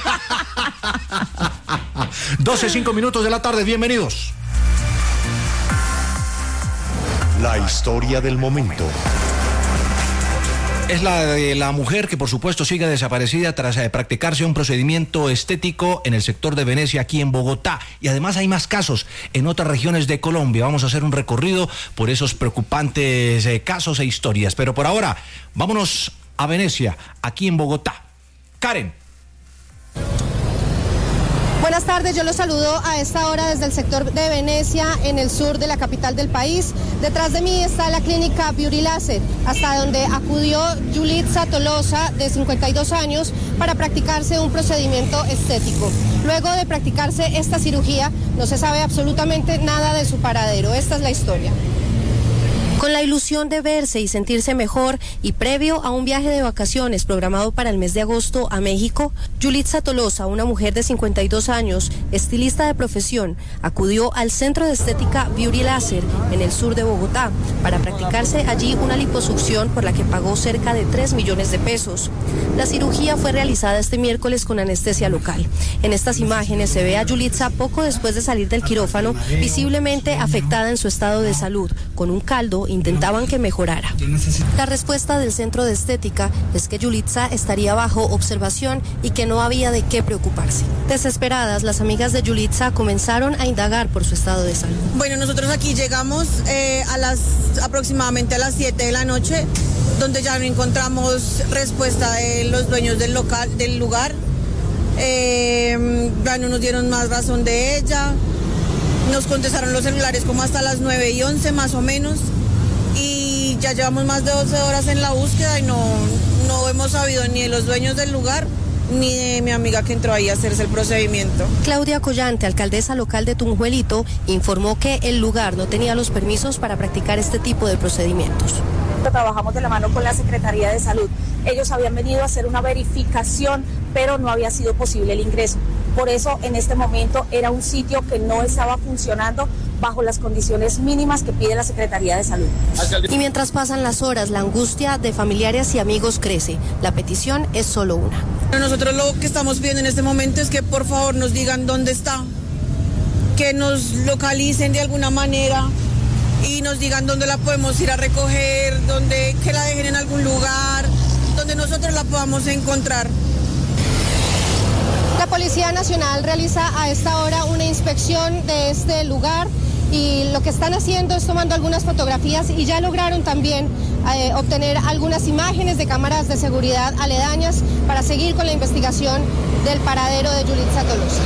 doce, cinco minutos de la tarde. Bienvenidos. La historia del momento. Es la de la mujer que por supuesto sigue desaparecida tras eh, practicarse un procedimiento estético en el sector de Venecia, aquí en Bogotá. Y además hay más casos en otras regiones de Colombia. Vamos a hacer un recorrido por esos preocupantes eh, casos e historias. Pero por ahora, vámonos a Venecia, aquí en Bogotá. Karen. Buenas tardes, yo los saludo a esta hora desde el sector de Venecia, en el sur de la capital del país. Detrás de mí está la clínica Beauty Laser, hasta donde acudió Yulitza Tolosa, de cincuenta y dos años, para practicarse un procedimiento estético. Luego de practicarse esta cirugía, no se sabe absolutamente nada de su paradero. Esta es la historia. Con la ilusión de verse y sentirse mejor y previo a un viaje de vacaciones programado para el mes de agosto a México, Yulitza Tolosa, una mujer de cincuenta y dos años, estilista de profesión, acudió al centro de estética Beauty Laser en el sur de Bogotá para practicarse allí una liposucción por la que pagó cerca de tres millones de pesos. La cirugía fue realizada este miércoles con anestesia local. En estas imágenes se ve a Yulitza poco después de salir del quirófano, visiblemente afectada en su estado de salud, con un caldo. Intentaban que mejorara. La respuesta del centro de estética es que Yulitza estaría bajo observación y que no había de qué preocuparse. Desesperadas, las amigas de Yulitza comenzaron a indagar por su estado de salud. Bueno, nosotros aquí llegamos eh, a las aproximadamente a las siete de la noche, donde ya no encontramos respuesta de los dueños del local, del lugar. Eh, ya no nos dieron más razón de ella. Nos contestaron los celulares como hasta las nueve y once más o menos. Y ya llevamos más de doce horas en la búsqueda y no, no hemos sabido ni de los dueños del lugar ni de mi amiga que entró ahí a hacerse el procedimiento. Claudia Collante, alcaldesa local de Tunjuelito, informó que el lugar no tenía los permisos para practicar este tipo de procedimientos. Trabajamos de la mano con la Secretaría de Salud. Ellos habían venido a hacer una verificación, pero no había sido posible el ingreso. Por eso, en este momento, era un sitio que no estaba funcionando bajo las condiciones mínimas que pide la Secretaría de Salud. Y mientras pasan las horas, la angustia de familiares y amigos crece. La petición es solo una. Nosotros lo que estamos pidiendo en este momento es que por favor nos digan dónde está, que nos localicen de alguna manera y nos digan dónde la podemos ir a recoger, dónde, que la dejen en algún lugar, donde nosotros la podamos encontrar. La Policía Nacional realiza a esta hora una inspección de este lugar y lo que están haciendo es tomando algunas fotografías y ya lograron también eh, obtener algunas imágenes de cámaras de seguridad aledañas para seguir con la investigación del paradero de Yulitza Tolosa.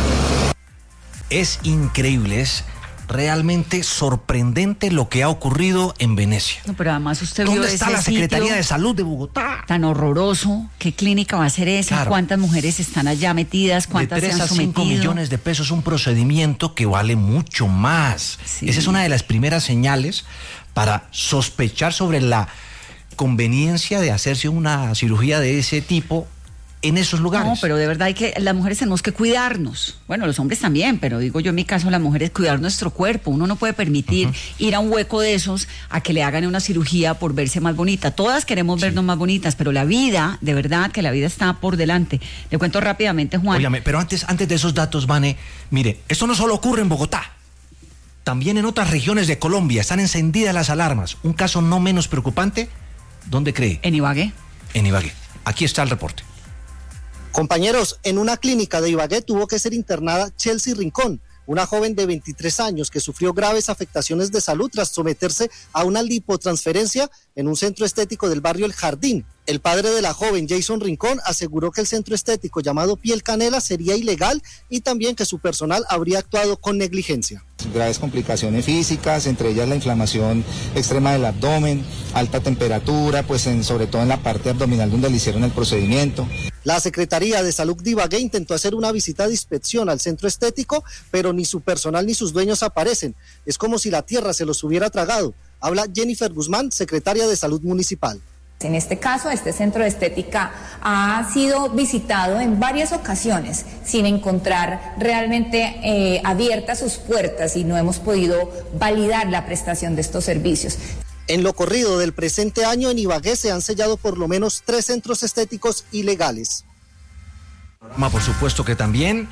Es increíble, es realmente sorprendente lo que ha ocurrido en Venecia. No, pero además usted vio ¿Dónde está la Secretaría de Salud de Bogotá? Tan horroroso. ¿Qué clínica va a ser esa? Claro. ¿Cuántas mujeres están allá metidas? ¿Cuántas de tres se han a cinco sometido? millones de pesos, un procedimiento que vale mucho más. Sí. Esa es una de las primeras señales para sospechar sobre la conveniencia de hacerse una cirugía de ese tipo en esos lugares. No, pero de verdad hay que, las mujeres tenemos que cuidarnos. Bueno, los hombres también, pero digo yo en mi caso, las mujeres cuidar nuestro cuerpo. Uno no puede permitir uh-huh. ir a un hueco de esos a que le hagan una cirugía por verse más bonita. Todas queremos sí. vernos más bonitas, pero la vida, de verdad que la vida está por delante. Le cuento rápidamente, Juan. Óyame, pero antes, antes de esos datos, Vane, mire, esto no solo ocurre en Bogotá. También en otras regiones de Colombia están encendidas las alarmas. Un caso no menos preocupante, ¿dónde cree? En Ibagué. En Ibagué. Aquí está el reporte. Compañeros, en una clínica de Ibagué tuvo que ser internada Chelsea Rincón, una joven de veintitrés años que sufrió graves afectaciones de salud tras someterse a una lipotransferencia en un centro estético del barrio El Jardín. El padre de la joven, Jason Rincón, aseguró que el centro estético llamado Piel Canela sería ilegal y también que su personal habría actuado con negligencia. Graves complicaciones físicas, entre ellas la inflamación extrema del abdomen, alta temperatura, pues en, sobre todo en la parte abdominal donde le hicieron el procedimiento. La Secretaría de Salud de Ibagué intentó hacer una visita de inspección al centro estético, pero ni su personal ni sus dueños aparecen. Es como si la tierra se los hubiera tragado. Habla Jennifer Guzmán, secretaria de Salud Municipal. En este caso, este centro de estética ha sido visitado en varias ocasiones sin encontrar realmente eh, abiertas sus puertas y no hemos podido validar la prestación de estos servicios. En lo corrido del presente año en Ibagué se han sellado por lo menos tres centros estéticos ilegales. Por supuesto que también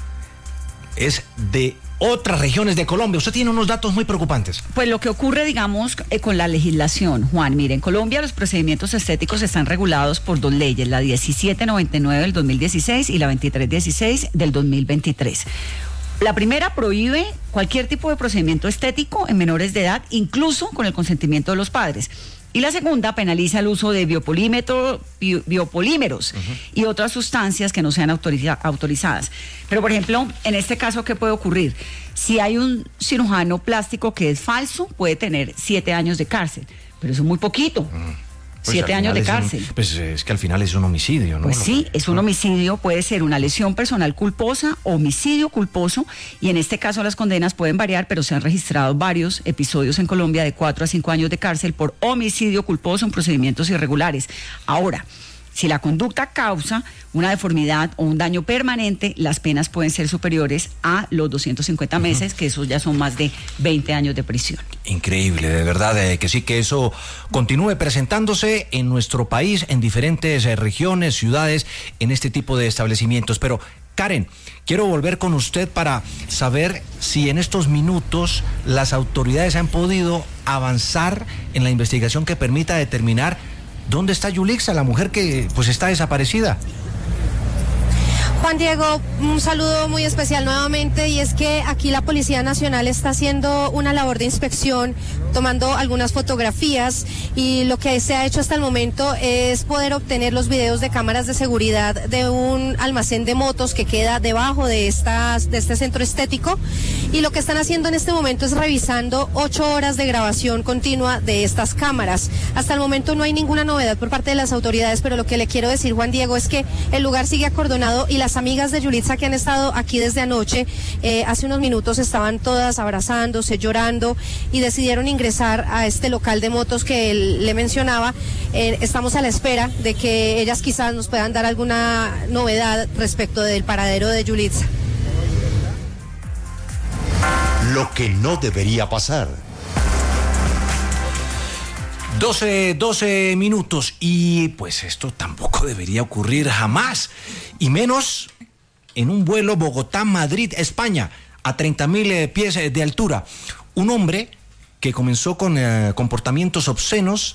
es de otras regiones de Colombia. Usted tiene unos datos muy preocupantes. Pues lo que ocurre, digamos, eh, con la legislación, Juan, mire, en Colombia los procedimientos estéticos están regulados por dos leyes, la diecisiete noventa y nueve del dos mil dieciséis y la veintitrés dieciséis del dos mil veintitrés. La primera prohíbe cualquier tipo de procedimiento estético en menores de edad, incluso con el consentimiento de los padres. Y la segunda penaliza el uso de biopolímetro, bio, biopolímeros uh-huh. y otras sustancias que no sean autoriza, autorizadas. Pero, por ejemplo, en este caso, ¿qué puede ocurrir? Si hay un cirujano plástico que es falso, puede tener siete años de cárcel, pero eso es muy poquito. Uh-huh. Pues Siete años de cárcel. Un, pues es que al final es un homicidio, ¿no? Pues sí, es un homicidio, puede ser una lesión personal culposa, homicidio culposo, y en este caso las condenas pueden variar, pero se han registrado varios episodios en Colombia de cuatro a cinco años de cárcel por homicidio culposo en procedimientos irregulares. Ahora, si la conducta causa una deformidad o un daño permanente, las penas pueden ser superiores a los doscientos cincuenta meses, uh-huh. que esos ya son más de veinte años de prisión. Increíble, de verdad, eh, que sí, que eso continúe presentándose en nuestro país, en diferentes eh, regiones, ciudades, en este tipo de establecimientos. Pero, Karen, quiero volver con usted para saber si en estos minutos las autoridades han podido avanzar en la investigación que permita determinar ¿dónde está Yulitza, la mujer que pues está desaparecida? Juan Diego, un saludo muy especial nuevamente, y es que aquí la Policía Nacional está haciendo una labor de inspección, tomando algunas fotografías, y lo que se ha hecho hasta el momento es poder obtener los videos de cámaras de seguridad de un almacén de motos que queda debajo de, estas, de este centro estético, y lo que están haciendo en este momento es revisando ocho horas de grabación continua de estas cámaras. Hasta el momento no hay ninguna novedad por parte de las autoridades, pero lo que le quiero decir, Juan Diego, es que el lugar sigue acordonado y las amigas de Yulitza que han estado aquí desde anoche, eh, hace unos minutos estaban todas abrazándose, llorando, y decidieron ingresar a este local de motos que él, le mencionaba. Eh, estamos a la espera de que ellas quizás nos puedan dar alguna novedad respecto del paradero de Yulitza. Lo que no debería pasar. doce, doce minutos, y pues esto tampoco debería ocurrir jamás, y menos en un vuelo Bogotá-Madrid, España. a treinta mil eh, pies eh, de altura. Un hombre que comenzó con eh, comportamientos obscenos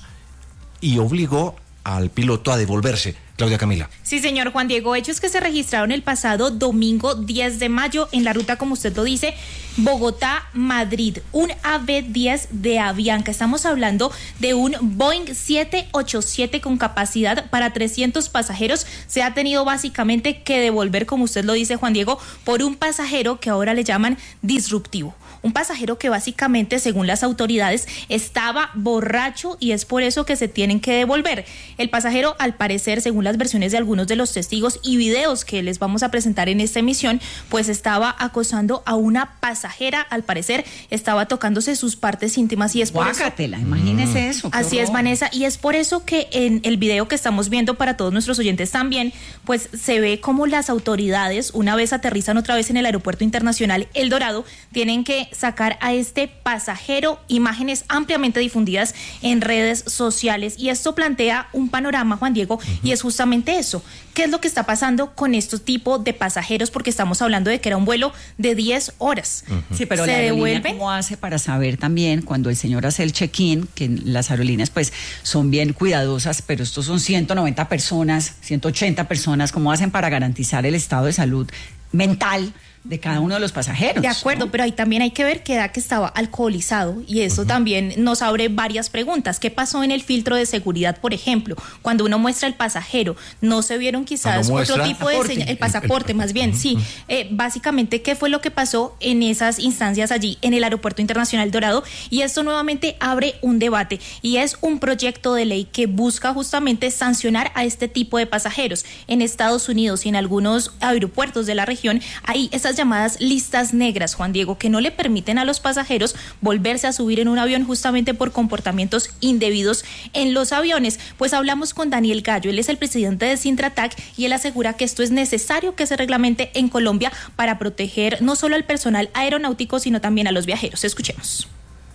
y obligó al piloto a devolverse. Claudia Camila. Sí, señor Juan Diego, hechos que se registraron el pasado domingo diez de mayo en la ruta, como usted lo dice, Bogotá-Madrid, un A V diez de Avianca. Estamos hablando de un Boeing siete ochenta y siete con capacidad para trescientos pasajeros. Se ha tenido básicamente que devolver, como usted lo dice, Juan Diego, por un pasajero que ahora le llaman disruptivo. Un pasajero que básicamente, según las autoridades, estaba borracho y es por eso que se tienen que devolver. El pasajero, al parecer, según las versiones de algunos de los testigos y videos que les vamos a presentar en esta emisión, pues estaba acosando a una pasajera, al parecer estaba tocándose sus partes íntimas y es por Guácatela, eso... imagínese mm. eso. Así es, Vanessa, y es por eso que en el video que estamos viendo para todos nuestros oyentes también, pues se ve como las autoridades, una vez aterrizan otra vez en el Aeropuerto Internacional El Dorado, tienen que sacar a este pasajero, imágenes ampliamente difundidas en redes sociales, y esto plantea un panorama, Juan Diego, uh-huh. y es justamente eso. ¿Qué es lo que está pasando con estos tipos de pasajeros? Porque estamos hablando de que era un vuelo de diez horas. Uh-huh. Sí, pero ¿Se la aerolínea devuelven? ¿Cómo hace para saber también cuando el señor hace el check-in, que las aerolíneas pues son bien cuidadosas, pero estos son ciento noventa personas, ciento ochenta personas, ¿cómo hacen para garantizar el estado de salud mental de cada uno de los pasajeros? De acuerdo, ¿no? Pero ahí también hay que ver que da que estaba alcoholizado y eso uh-huh. también nos abre varias preguntas. ¿Qué pasó en el filtro de seguridad, por ejemplo? Cuando uno muestra el pasajero, ¿no se vieron quizás otro tipo de señal? El pasaporte, más bien, uh-huh. sí. Eh, básicamente, ¿qué fue lo que pasó en esas instancias allí en el Aeropuerto Internacional Dorado? Y esto nuevamente abre un debate y es un proyecto de ley que busca justamente sancionar a este tipo de pasajeros. En Estados Unidos y en algunos aeropuertos de la región hay esas llamadas listas negras, Juan Diego, que no le permiten a los pasajeros volverse a subir en un avión justamente por comportamientos indebidos en los aviones. Pues hablamos con Daniel Gallo, él es el presidente de Sintratac y él asegura que esto es necesario que se reglamente en Colombia para proteger no solo al personal aeronáutico, sino también a los viajeros. Escuchemos.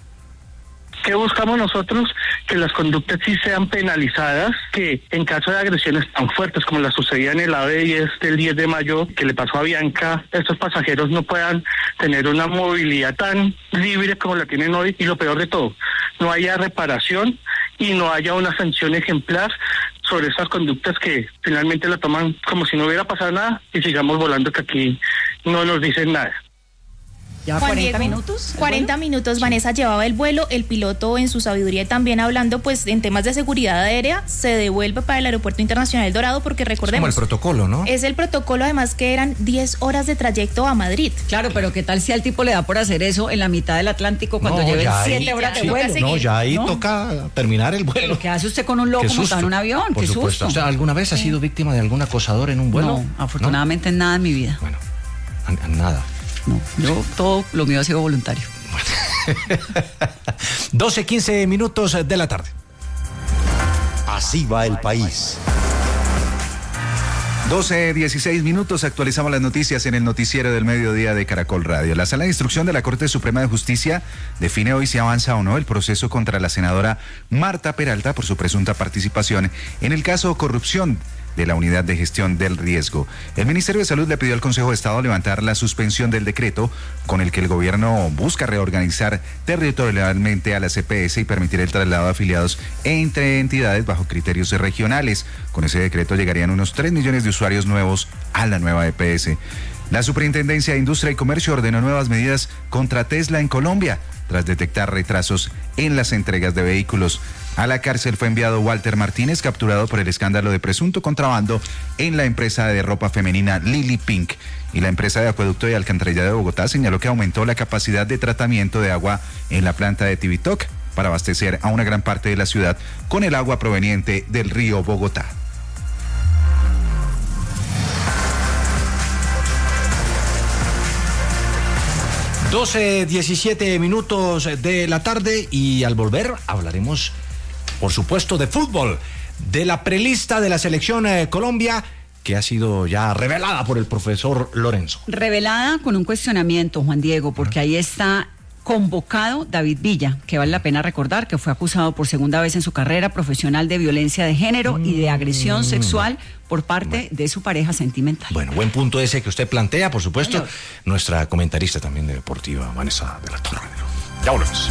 ¿Qué buscamos nosotros? Que las conductas sí sean penalizadas, que en caso de agresiones tan fuertes como las sucedía en el A V diez del diez de mayo, que le pasó a Bianca, estos pasajeros no puedan tener una movilidad tan libre como la tienen hoy, y lo peor de todo, no haya reparación y no haya una sanción ejemplar sobre estas conductas que finalmente la toman como si no hubiera pasado nada y sigamos volando, que aquí no nos dicen nada. ¿Ya cuarenta minutos? cuarenta minutos, Vanessa, llevaba el vuelo, el piloto en su sabiduría también hablando pues en temas de seguridad aérea, se devuelve para el Aeropuerto Internacional El Dorado porque recordemos... Es como el protocolo, ¿no? Es el protocolo, además que eran diez horas de trayecto a Madrid. Claro, pero ¿qué tal si al tipo le da por hacer eso en la mitad del Atlántico cuando no, lleve siete horas de vuelo? No, ya ahí ¿no? toca terminar el vuelo. ¿Qué hace usted con un loco montado en un avión? Por ¿Qué supuesto. susto? O sea, ¿alguna vez sí. ha sido víctima de algún acosador en un vuelo? No, afortunadamente ¿no? nada en mi vida. Bueno, nada. No, yo todo lo mío ha sido voluntario. doce, quince minutos de la tarde. Así va el país. doce, dieciséis minutos, actualizamos las noticias en el noticiero del mediodía de Caracol Radio. La Sala de Instrucción de la Corte Suprema de Justicia define hoy si avanza o no el proceso contra la senadora Marta Peralta por su presunta participación en el caso de corrupción de la Unidad de Gestión del Riesgo. El Ministerio de Salud le pidió al Consejo de Estado levantar la suspensión del decreto con el que el gobierno busca reorganizar territorialmente a la C P S y permitir el traslado de afiliados entre entidades bajo criterios regionales. Con ese decreto llegarían unos tres millones de usuarios nuevos a la nueva E P S. La Superintendencia de Industria y Comercio ordenó nuevas medidas contra Tesla en Colombia tras detectar retrasos en las entregas de vehículos. A la cárcel fue enviado Walter Martínez, capturado por el escándalo de presunto contrabando en la empresa de ropa femenina Lily Pink. Y la empresa de acueducto y alcantarillado de Bogotá señaló que aumentó la capacidad de tratamiento de agua en la planta de Tibitoc para abastecer a una gran parte de la ciudad con el agua proveniente del río Bogotá. doce, diecisiete minutos de la tarde y al volver hablaremos, por supuesto, de fútbol, de la prelista de la selección eh, Colombia, que ha sido ya revelada por el profesor Lorenzo. Revelada con un cuestionamiento, Juan Diego, porque ahí está convocado David Villa, que vale la pena recordar que fue acusado por segunda vez en su carrera profesional de violencia de género mm. y de agresión sexual por parte bueno. de su pareja sentimental. Bueno, buen punto ese que usted plantea, por supuesto. Señor. Nuestra comentarista también de deportiva, Vanessa de la Torre. Ya volvemos.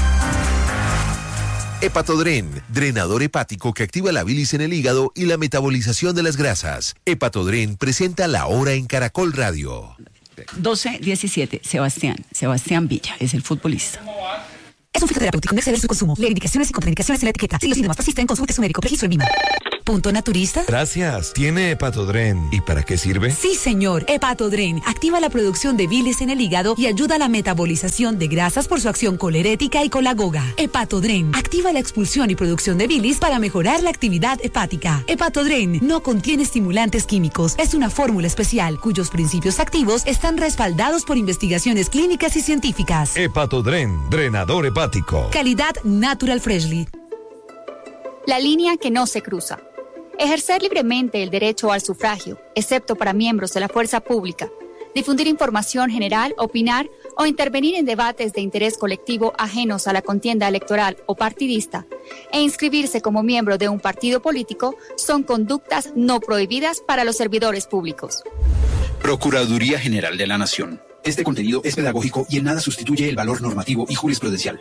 Hepatodren, drenador hepático que activa la bilis en el hígado y la metabolización de las grasas. Hepatodren presenta La Hora en Caracol Radio. doce diecisiete, Sebastián, Sebastián Villa, es el futbolista. Es un fitoterapéutico, no exceder su consumo. Lee indicaciones y contraindicaciones en la etiqueta. Si los síntomas persisten, consulte a su médico. Registro en Lima. ¿Punto naturista? Gracias. ¿Tiene Hepatodren? ¿Y para qué sirve? Sí, señor. Hepatodren activa la producción de bilis en el hígado y ayuda a la metabolización de grasas por su acción colerética y colagoga. Hepatodren activa la expulsión y producción de bilis para mejorar la actividad hepática. Hepatodren no contiene estimulantes químicos. Es una fórmula especial cuyos principios activos están respaldados por investigaciones clínicas y científicas. Hepatodren, drenador hepático. Calidad Natural Freshly. La línea que no se cruza. Ejercer libremente el derecho al sufragio, excepto para miembros de la fuerza pública. Difundir información general, opinar o intervenir en debates de interés colectivo ajenos a la contienda electoral o partidista e inscribirse como miembro de un partido político son conductas no prohibidas para los servidores públicos. Procuraduría General de la Nación. Este contenido es pedagógico y en nada sustituye el valor normativo y jurisprudencial.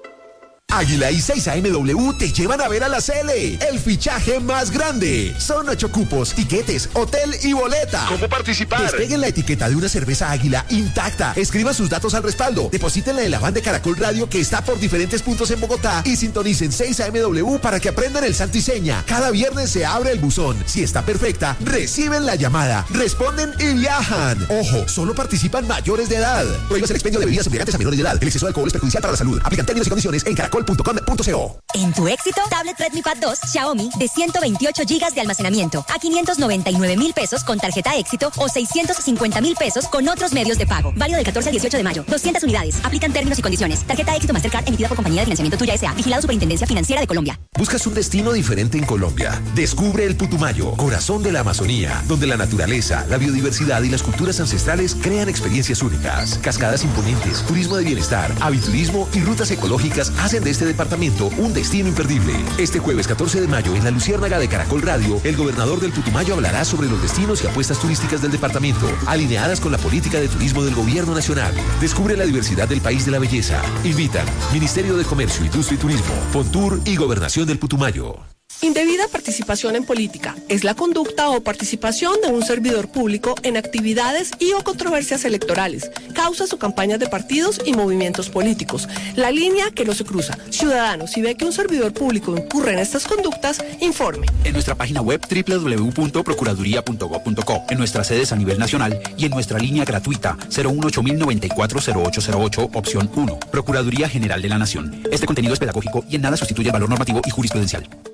Águila y seis A M W te llevan a ver a la Cele, el fichaje más grande. Son ocho cupos, tiquetes, hotel y boleta. ¿Cómo participar? Despeguen la etiqueta de una cerveza Águila intacta. Escriban sus datos al respaldo. Deposítenla en la van de Caracol Radio que está por diferentes puntos en Bogotá y sintonicen seis A M W para que aprendan el santo y seña. Cada viernes se abre el buzón. Si está perfecta, reciben la llamada, responden y viajan. Ojo, solo participan mayores de edad. Prohíbas el expendio de bebidas embriagantes a menores de edad. El exceso de alcohol es perjudicial para la salud. Aplican términos y condiciones en caracol punto com punto co. En tu éxito, tablet Redmi Pad dos Xiaomi de ciento veintiocho gigas de almacenamiento a quinientos noventa y nueve mil pesos con tarjeta éxito o seiscientos cincuenta mil pesos con otros medios de pago. Válido del catorce al dieciocho de mayo. doscientas unidades. Aplican términos y condiciones. Tarjeta éxito Mastercard emitida por Compañía de Financiamiento Tuya S A. Vigilado Superintendencia Financiera de Colombia. ¿Buscas un destino diferente en Colombia? Descubre el Putumayo, corazón de la Amazonía, donde la naturaleza, la biodiversidad y las culturas ancestrales crean experiencias únicas. Cascadas imponentes, turismo de bienestar, aviturismo y rutas ecológicas hacen de este departamento un destino imperdible. Este jueves catorce de mayo en la Luciérnaga de Caracol Radio, el gobernador del Putumayo hablará sobre los destinos y apuestas turísticas del departamento, alineadas con la política de turismo del gobierno nacional. Descubre la diversidad del país de la belleza. Invitan Ministerio de Comercio, Industria y Turismo, Fontur y Gobernación del Putumayo. Indebida participación en política es la conducta o participación de un servidor público en actividades y o controversias electorales, causas o campañas de partidos y movimientos políticos. La línea que no se cruza. Ciudadanos, si ve que un servidor público incurre en estas conductas, informe. En nuestra página web doble u doble u doble u punto procuraduría punto gob punto co, en nuestras sedes a nivel nacional y en nuestra línea gratuita cero uno ocho mil noventa y cuatro cero ocho cero ocho, opción uno. Procuraduría General de la Nación. Este contenido es pedagógico y en nada sustituye el valor normativo y jurisprudencial.